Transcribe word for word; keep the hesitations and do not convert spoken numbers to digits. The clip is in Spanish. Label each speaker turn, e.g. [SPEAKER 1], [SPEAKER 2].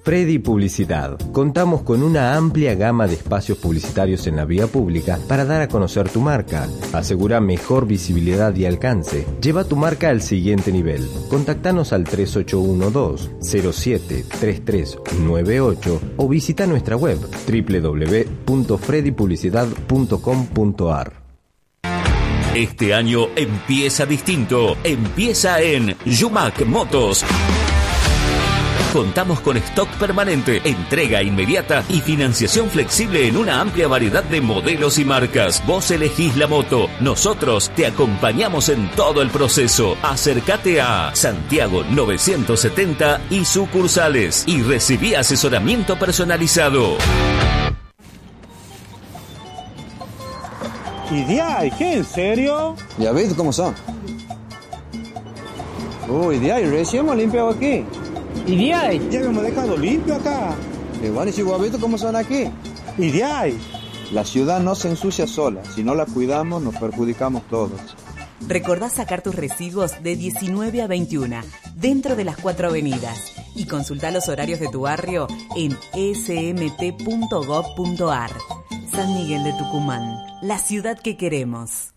[SPEAKER 1] Freddy Publicidad. Contamos con una amplia gama de espacios publicitarios en la vía pública para dar a conocer tu marca. Asegura mejor visibilidad y alcance. Lleva tu marca al siguiente nivel. Contactanos al tres ocho uno dos cero siete tres tres nueve ocho o visita nuestra web doble u doble u doble u punto freddy publicidad punto com punto a r.
[SPEAKER 2] Este año empieza distinto. Empieza en Yumac Motos. Contamos con stock permanente, entrega inmediata y financiación flexible en una amplia variedad de modelos y marcas. Vos elegís la moto, nosotros te acompañamos en todo el proceso. Acércate a Santiago novecientos setenta y sucursales y recibí asesoramiento personalizado.
[SPEAKER 3] ¿Y de ahí? ¿Qué? ¿En serio?
[SPEAKER 4] Ya ves cómo son. Uy, de ahí, recién hemos limpiado aquí.
[SPEAKER 3] ¿Y de ahí? Ya hemos dejado limpio acá.
[SPEAKER 4] Y bueno, y has visto cómo son aquí.
[SPEAKER 3] ¿Y de ahí?
[SPEAKER 4] La ciudad no se ensucia sola. Si no la cuidamos, nos perjudicamos todos.
[SPEAKER 5] Recordá sacar tus residuos de diecinueve a veintiuna, dentro de las cuatro avenidas. Y consultá los horarios de tu barrio en s m t punto gov punto a r. San Miguel de Tucumán, la ciudad que queremos.